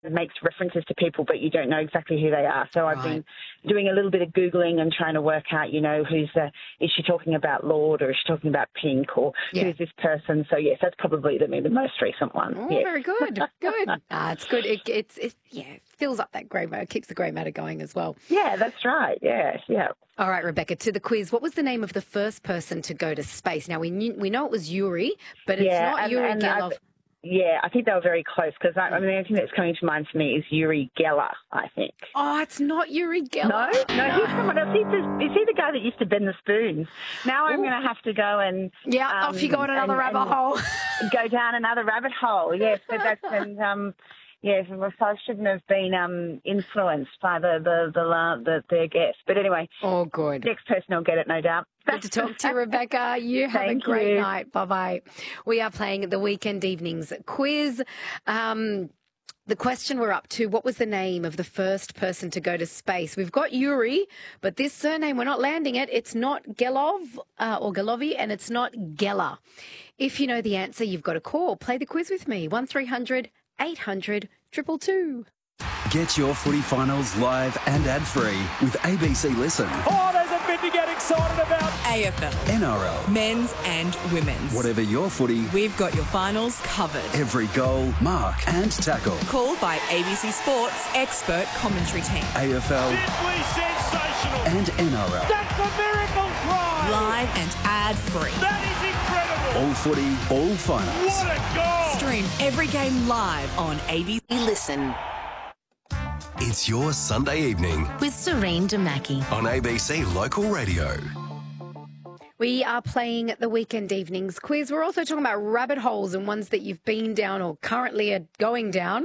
makes references to people, but you don't know exactly who they are. So I've been doing a little bit of Googling and trying to work out, is she talking about Lord or is she talking about Pink or who's this person? So, yes, that's probably the most recent one. Oh, very good. Good. It's good. It fills up that grey matter, keeps the grey matter going as well. Yeah, that's right. Yes, yeah. All right, Rebecca, to the quiz. What was the name of the first person to go to space? Now, we know it was Yuri, but it's not Yuri Gelov. Yeah, I think they were very close because the only thing that's coming to mind for me is Yuri Geller, I think. Oh, it's not Yuri Geller. No, he's someone else. Is he the guy that used to bend the spoons? Now I'm going to have to go and... Yeah, off you go on another rabbit hole. Go down another rabbit hole, yes. But that's... Yes, so I shouldn't have been influenced by their guest. But anyway, good. Next person will get it, no doubt. Good to talk to you, Rebecca. You have a great night. Bye-bye. We are playing the Weekend Evenings quiz. The question we're up to, what was the name of the first person to go to space? We've got Yuri, but this surname, we're not landing it. It's not Gelov or Gelovi, and it's not Geller. If you know the answer, you've got to call. Play the quiz with me, 1300 800 222. Get your footy finals live and ad-free with ABC Listen. Oh, there's a bit to get excited about. AFL. NRL. Men's and women's. Whatever your footy, we've got your finals covered. Every goal, mark and tackle. Called by ABC Sports expert commentary team. AFL. Simply sensational. And NRL. That's a miracle try. Live and ad-free. That is incredible. All footy, all finals. What a goal. Stream every game live on ABC Listen. It's your Sunday evening with Serene Damaki on ABC Local Radio. We are playing the Weekend Evenings quiz. We're also talking about rabbit holes and ones that you've been down or currently are going down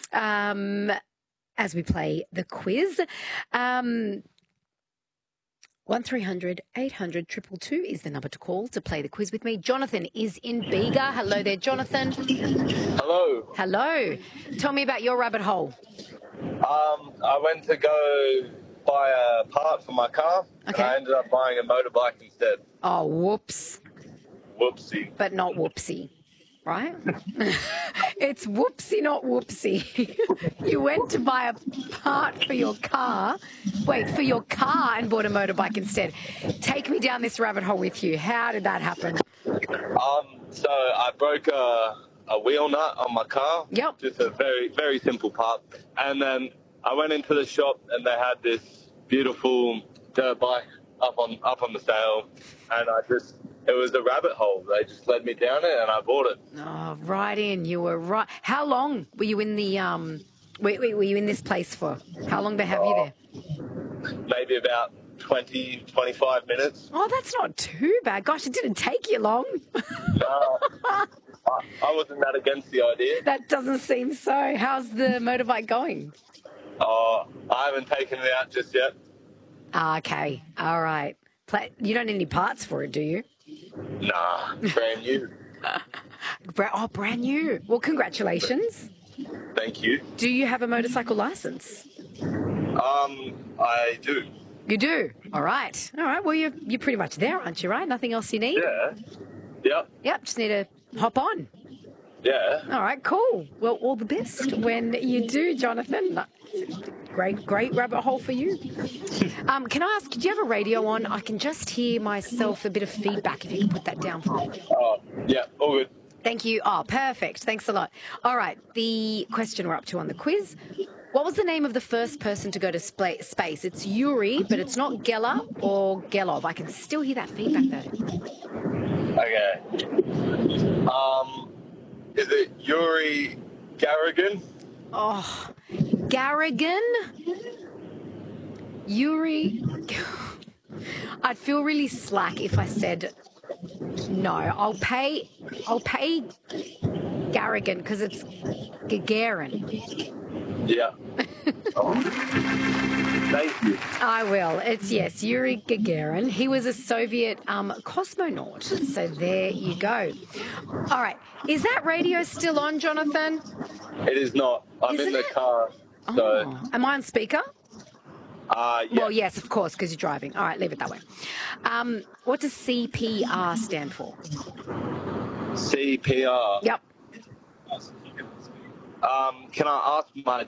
as we play the quiz. 1300 800 222 is the number to call to play the quiz with me. Jonathan is in Bega. Hello there, Jonathan. Hello. Hello. Tell me about your rabbit hole. I went to go buy a part for my car, and I ended up buying a motorbike instead. Oh, whoops. Whoopsie. But not whoopsie, right? It's whoopsie, not whoopsie. You went to buy a part for your car. Wait, for your car and bought a motorbike instead. Take me down this rabbit hole with you. How did that happen? So I broke a wheel nut on my car. Yep. Just a very, very simple part. And then I went into the shop and they had this beautiful dirt bike up on the sale, and it was a rabbit hole. They just led me down it and I bought it. Oh, right in. You were right. How long were you in the were you in this place for? How long they have you there? Maybe about 20, 25 minutes. Oh, that's not too bad. Gosh, it didn't take you long. No. I wasn't that against the idea. That doesn't seem so. How's the motorbike going? I haven't taken it out just yet. Okay. All right. You don't need any parts for it, do you? Nah, brand new. Brand new. Well, congratulations. Thank you. Do you have a motorcycle license? I do. You do? All right. All right. Well, you're pretty much there, aren't you, right? Nothing else you need? Yeah. Yep. Yep. Just need to hop on. Yeah. All right, cool. Well, all the best when you do, Jonathan. Great rabbit hole for you. Can I ask, do you have a radio on? I can just hear myself a bit of feedback, if you can put that down for me. Oh, yeah, all good. Thank you. Oh, perfect. Thanks a lot. All right, the question we're up to on the quiz. What was the name of the first person to go to space? It's Yuri, but it's not Geller or Gelov. I can still hear that feedback, though. Okay. Is it Yuri Gagarin? Oh, Gagarin? Yuri... I'd feel really slack if I said no. I'll pay Gagarin because it's Gagarin. Yeah. Thank you. I will. It's, yes, Yuri Gagarin. He was a Soviet cosmonaut. So there you go. All right. Is that radio still on, Jonathan? It is not. I'm in the car. So. Oh. Am I on speaker? Yeah. Well, yes, of course, because you're driving. All right, leave it that way. What does CPR stand for? CPR? Yep. Can I ask my